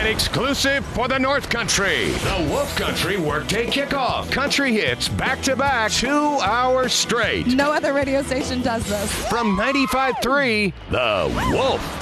exclusive for the North Country. The Wolf Country Workday Kickoff. Country hits back-to-back 2 hours straight. No other radio station does this. From 95.3, The Wolf.